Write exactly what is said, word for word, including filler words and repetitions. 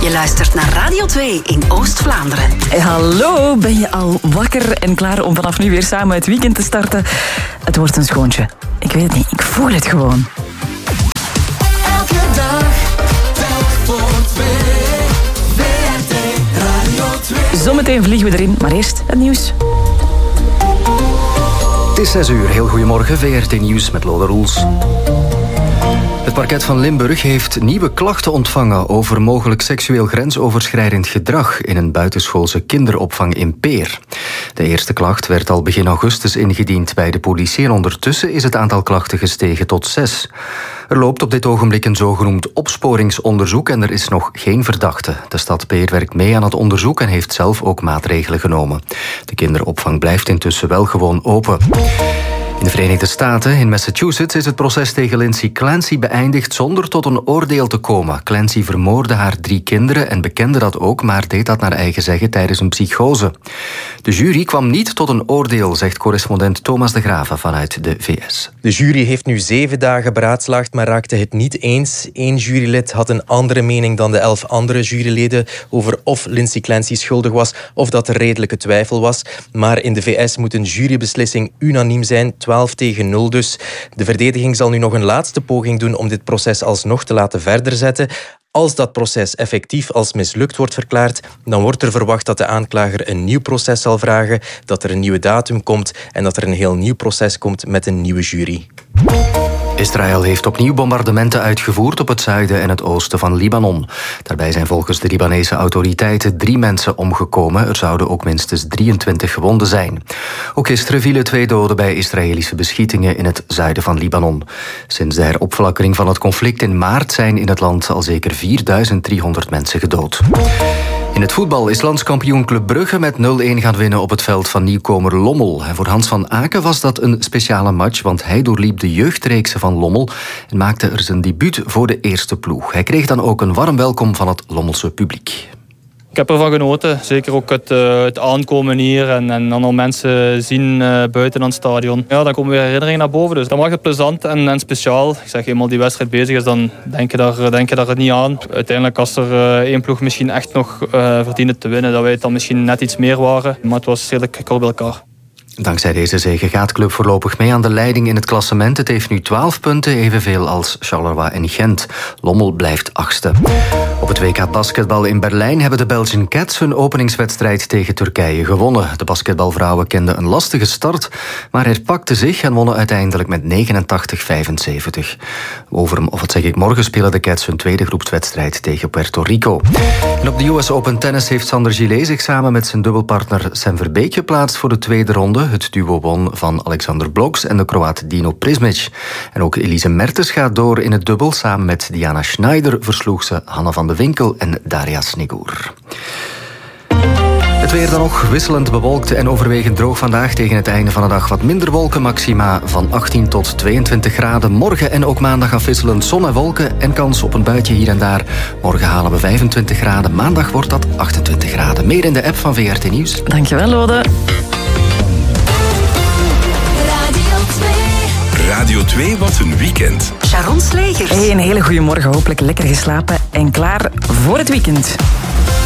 Je luistert naar Radio twee in Oost-Vlaanderen. Hey, hallo, ben je al wakker en klaar om vanaf nu weer samen het weekend te starten? Het wordt een schoontje. Ik weet het niet, ik voel het gewoon. Elke dag, telk voor twee. V R T Radio twee. Zometeen vliegen we erin, maar eerst het nieuws. Het is zes uur, heel goedemorgen, V R T Nieuws met Lode Roels. Het parket van Limburg heeft nieuwe klachten ontvangen over mogelijk seksueel grensoverschrijdend gedrag in een buitenschoolse kinderopvang in Peer. De eerste klacht werd al begin augustus ingediend bij de politie en ondertussen is het aantal klachten gestegen tot zes. Er loopt op dit ogenblik een zogenoemd opsporingsonderzoek en er is nog geen verdachte. De stad Peer werkt mee aan het onderzoek en heeft zelf ook maatregelen genomen. De kinderopvang blijft intussen wel gewoon open. In de Verenigde Staten, in Massachusetts, is het proces tegen Lindsay Clancy beëindigd zonder tot een oordeel te komen. Clancy vermoordde haar drie kinderen en bekende dat ook, maar deed dat naar eigen zeggen tijdens een psychose. De jury kwam niet tot een oordeel, zegt correspondent Thomas de Grave vanuit de V S. De jury heeft nu zeven dagen beraadslaagd, maar raakte het niet eens. Eén jurylid had een andere mening dan de elf andere juryleden over of Lindsay Clancy schuldig was of dat er redelijke twijfel was. Maar in de V S moet een jurybeslissing unaniem zijn, twaalf tegen nul dus. De verdediging zal nu nog een laatste poging doen om dit proces alsnog te laten verder zetten. Als dat proces effectief als mislukt wordt verklaard, dan wordt er verwacht dat de aanklager een nieuw proces zal vragen, dat er een nieuwe datum komt en dat er een heel nieuw proces komt met een nieuwe jury. Israël heeft opnieuw bombardementen uitgevoerd op het zuiden en het oosten van Libanon. Daarbij zijn volgens de Libanese autoriteiten drie mensen omgekomen. Er zouden ook minstens drieëntwintig gewonden zijn. Ook gisteren vielen twee doden bij Israëlische beschietingen in het zuiden van Libanon. Sinds de heropflakkering van het conflict in maart zijn in het land al zeker vierduizend driehonderd mensen gedood. In het voetbal is landskampioen Club Brugge met nul-een gaan winnen op het veld van nieuwkomer Lommel. En voor Hans van Aken was dat een speciale match, want hij doorliep de jeugdreeksen van Lommel en maakte er zijn debuut voor de eerste ploeg. Hij kreeg dan ook een warm welkom van het Lommelse publiek. Ik heb ervan genoten. Zeker ook het, uh, het aankomen hier en, en dan al mensen zien uh, buiten aan het stadion. Ja, dan komen weer herinneringen naar boven. Dus dat maakt het plezant en, en speciaal. Ik zeg, eenmaal die wedstrijd bezig is, dan denk je daar, denk je daar het niet aan. Uiteindelijk, als er uh, één ploeg misschien echt nog uh, verdiende te winnen, dat wij het dan misschien net iets meer waren. Maar het was redelijk kort bij elkaar. Dankzij deze zege gaat Club voorlopig mee aan de leiding in het klassement. Het heeft nu twaalf punten, evenveel als Charleroi en Gent. Lommel blijft achtste. Op het W K basketbal in Berlijn hebben de Belgian Cats hun openingswedstrijd tegen Turkije gewonnen. De basketbalvrouwen kenden een lastige start, maar herpakten zich en wonnen uiteindelijk met negenentachtig vijfenzeventig. Over, of wat zeg ik, morgen spelen de Cats hun tweede groepswedstrijd tegen Puerto Rico. En op de U S Open Tennis heeft Sander Gillet zich samen met zijn dubbelpartner Sam Verbeek geplaatst voor de tweede ronde. Het duo won van Alexander Bloks en de Kroaat Dino Prismic. En ook Elise Mertens gaat door in het dubbel. Samen met Diana Schneider versloeg ze Hanna van de Winkel en Daria Snegoer. Het weer dan nog wisselend bewolkt en overwegend droog vandaag. Tegen het einde van de dag wat minder wolken. Maxima van achttien tot tweeëntwintig graden. Morgen en ook maandag afwisselend zon en wolken en kans op een buitje hier en daar. Morgen halen we vijfentwintig graden. Maandag wordt dat achtentwintig graden. Meer in de app van V R T Nieuws. Dankjewel, Lode. Radio twee, wat een weekend. Sharon Slegers. Hey, een hele goede morgen, hopelijk lekker geslapen en klaar voor het weekend.